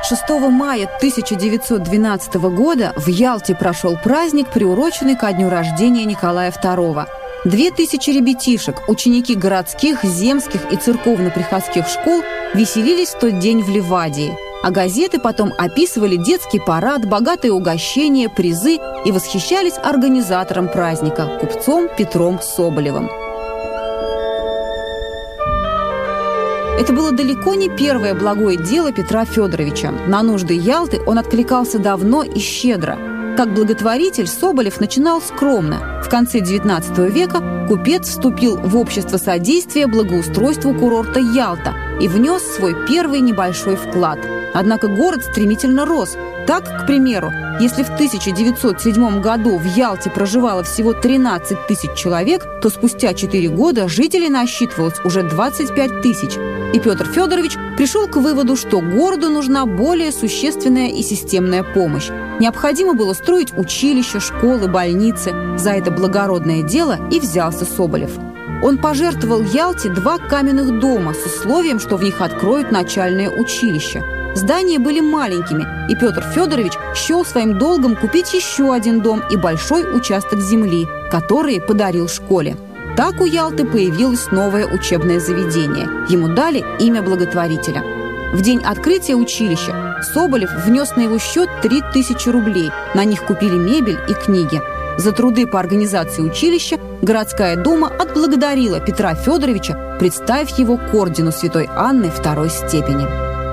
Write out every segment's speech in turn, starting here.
6 мая 1912 года в Ялте прошел праздник, приуроченный ко дню рождения Николая II. 2000 ребятишек, ученики городских, земских и церковно-приходских школ веселились в тот день в Ливадии. А газеты потом описывали детский парад, богатые угощения, призы и восхищались организатором праздника, купцом Петром Соболевым. Это было далеко не первое благое дело Петра Федоровича. На нужды Ялты он откликался давно и щедро. Как благотворитель Соболев начинал скромно. В конце XIX века купец вступил в общество содействия благоустройству курорта Ялта и внес свой первый небольшой вклад. Однако город стремительно рос. Так, к примеру, если в 1907 году в Ялте проживало всего 13 тысяч человек, то спустя 4 года жителей насчитывалось уже 25 тысяч. И Петр Федорович пришел к выводу, что городу нужна более существенная и системная помощь. Необходимо было строить училища, школы, больницы. За это благородное дело и взялся Соболев. Он пожертвовал Ялте 2 каменных дома с условием, что в них откроют начальное училище. Здания были маленькими, и Петр Федорович счел своим долгом купить еще один дом и большой участок земли, который подарил школе. Так у Ялты появилось новое учебное заведение. Ему дали имя благотворителя. В день открытия училища Соболев внес на его счет 3000 рублей. На них купили мебель и книги. За труды по организации училища городская дума отблагодарила Петра Федоровича, представив его к ордену Святой Анны II степени.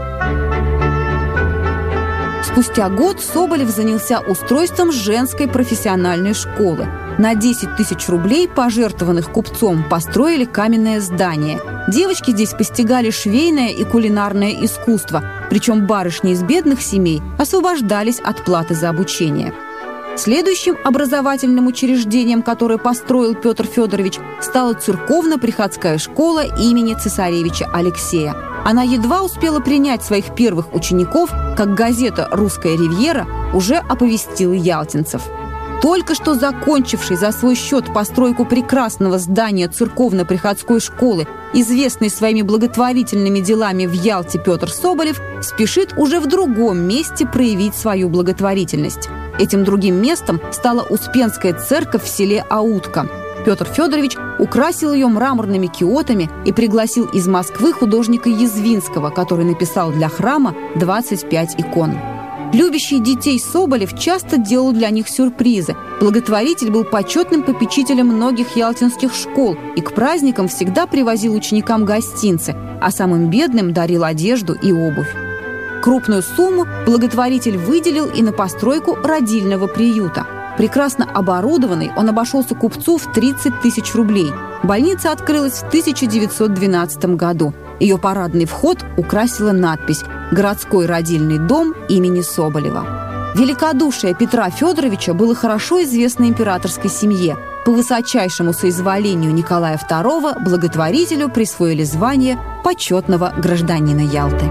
Спустя год Соболев занялся устройством женской профессиональной школы. На 10 тысяч рублей, пожертвованных купцом, построили каменное здание. Девочки здесь постигали швейное и кулинарное искусство, причем барышни из бедных семей освобождались от платы за обучение. Следующим образовательным учреждением, которое построил Петр Федорович, стала церковно-приходская школа имени цесаревича Алексея. Она едва успела принять своих первых учеников, как газета «Русская ривьера» уже оповестила ялтинцев. Только что закончивший за свой счет постройку прекрасного здания церковно-приходской школы, известный своими благотворительными делами в Ялте Петр Соболев, спешит уже в другом месте проявить свою благотворительность. Этим другим местом стала Успенская церковь в селе Аутка. Петр Федорович украсил ее мраморными киотами и пригласил из Москвы художника Язвинского, который написал для храма 25 икон. Любящий детей Соболев часто делал для них сюрпризы. Благотворитель был почетным попечителем многих ялтинских школ и к праздникам всегда привозил ученикам гостинцы, а самым бедным дарил одежду и обувь. Крупную сумму благотворитель выделил и на постройку родильного приюта. Прекрасно оборудованный, он обошелся купцу в 30 тысяч рублей. Больница открылась в 1912 году. Ее парадный вход украсила надпись «Городской родильный дом имени Соболева». Великодушие Петра Федоровича было хорошо известно императорской семье. По высочайшему соизволению Николая II благотворителю присвоили звание почетного гражданина Ялты.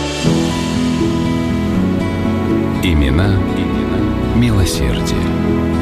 Имена милосердия.